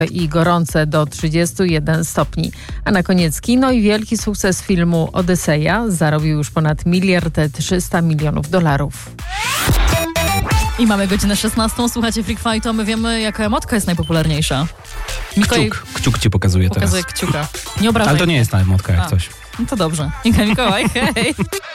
i gorące do 31 stopni. A na koniec kino i wielki sukces filmu Odyseja. Zarobił już ponad $1,300 milionów. I mamy godzinę 16. Słuchacie Freak Fightu, a my wiemy, jaka emotka jest najpopularniejsza. Kciuk ci pokazuje teraz. Pokazuje kciuka. Nie obrażaj. Ale to nie jest ta emotka jak A, coś. No to dobrze. Mikołaj, hej.